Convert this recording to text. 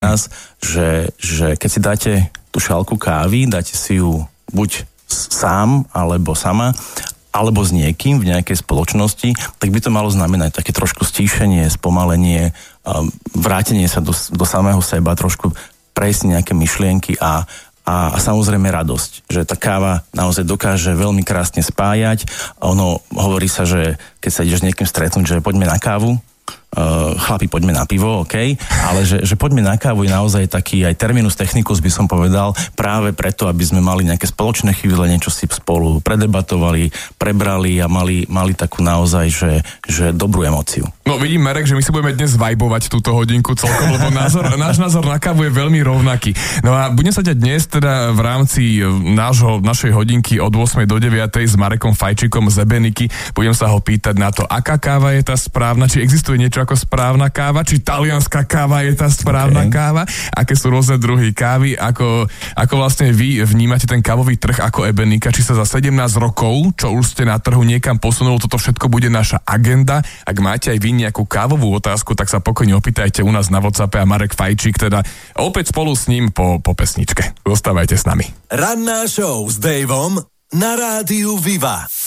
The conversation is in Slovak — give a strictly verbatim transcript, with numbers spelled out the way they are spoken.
nás, že, že keď si dáte tú šálku kávy, dáte si ju buď sám, alebo sama, alebo s niekým v nejakej spoločnosti, tak by to malo znamenať také trošku stíšenie, spomalenie, vrátenie sa do, do samého seba, trošku prejsť nejaké myšlienky a, a, a samozrejme radosť. Že tá káva naozaj dokáže veľmi krásne spájať. Ono hovorí sa, že keď sa ideš s niekým stretnúť, že poďme na kávu, Uh, chlapi, poďme na pivo, OK, ale že, že poďme na kávu je naozaj taký aj terminus technicus, by som povedal, práve preto, aby sme mali nejaké spoločné chvíle, niečo si spolu predebatovali, prebrali a mali, mali takú naozaj, že, že dobrú emóciu. No vidím, Marek, že my si budeme dnes vibovať túto hodinku celkom, lebo názor, náš názor na kávu je veľmi rovnaký. No a budem sa ťa dnes teda v rámci nášho, našej hodinky od ôsmej do deviatej s Marekom Fajčikom z Ebeniky, budem sa ho pýtať na to, aká káva je tá správna, či existuje niečo ako správna káva, či talianská káva je tá správna okay. káva, aké sú rôzne druhy kávy, ako, ako vlastne vy vnímate ten kávový trh ako Ebenika, či sa za sedemnásť rokov, čo už ste na trhu niekam posunulo, toto všetko bude naša agenda. Ak máte aj vy nejakú kávovú otázku, tak sa pokojne opýtajte u nás na WhatsAppe a Marek Fajčík, teda opäť spolu s ním po, po pesničke. Zostávajte s nami. Ranná show s Davom na rádiu Viva.